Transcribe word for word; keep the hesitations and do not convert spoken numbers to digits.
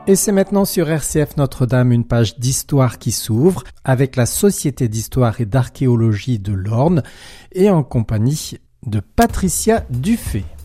Et c'est maintenant sur R C F Notre-Dame une page d'histoire qui s'ouvre avec la Société d'histoire et d'archéologie de l'Orne et en compagnie de Patricia Dufay.